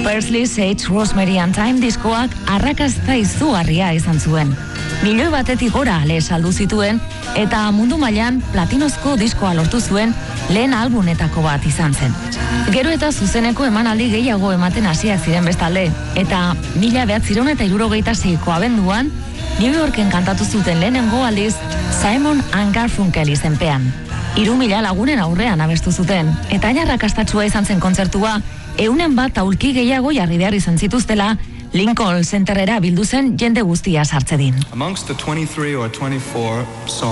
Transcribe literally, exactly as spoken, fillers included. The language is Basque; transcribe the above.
Parsley, Sage, Rosemary and Thyme diskoak arrakasta izugarria izan zuen. Milioi batetik gora ale saldu zituen eta mundu mailan platinozko diskoa lortu zuen lehen albumetako bat izan zen. Gero eta zuzeneko emanaldi gehiago ematen hasiak ziren bestalde, eta mila bederatziehun eta hirurogeita seiko abenduan New Yorken kantatu zuten lehenengo aldiz Simon and Garfunkel izenpean. Hiru mila lagunen aurrean abestu zuten, eta hain arrakastatsua izan zen kontzertua, eunen bat aulki gehiago jarri behar izan zituztela, Lincoln Centerera bildu zen jende guztia sartzedin. Amongst the twenty-three or twenty-four songs